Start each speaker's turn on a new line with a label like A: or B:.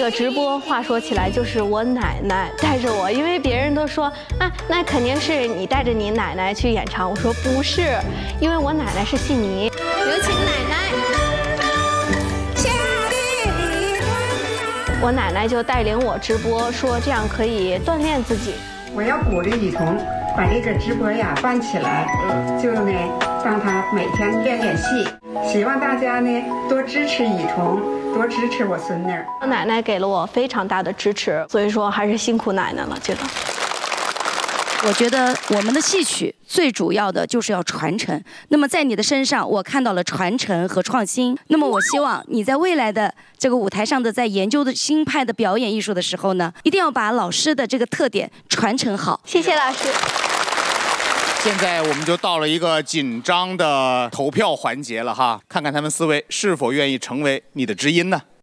A: 个直播，话说起来就是我奶奶带着我，因为别人都说啊，那肯定是你带着你奶奶去演唱。我说不是，因为我奶奶是戏迷。
B: 有请奶奶。
A: 我奶奶就带领我直播，说这样可以锻炼自己。
C: 我要鼓励雨桐把这个直播呀办起来，就呢让她每天练练戏。希望大家呢多支持雨桐，多支持我孙女。
A: 我奶奶给了我非常大的支持，所以说还是辛苦奶奶了，觉得。
D: 我觉得我们的戏曲最主要的就是要传承。那么在你的身上，我看到了传承和创新。那么我希望你在未来的这个舞台上的，在研究的新派的表演艺术的时候呢，一定要把老师的这个特点传承好。
A: 谢谢老师。
E: 现在我们就到了一个紧张的投票环节了哈，看看他们4位是否愿意成为你的知音呢？